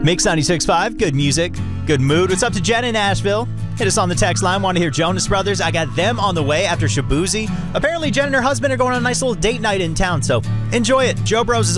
Mix 96.5, good music, good mood. What's up to Jen in Nashville? Hit us on the text line. Want to hear Jonas Brothers? I got them on the way after Shabuzi. Apparently, Jen and her husband are going on a nice little date night in town, so enjoy it. Joe Bros is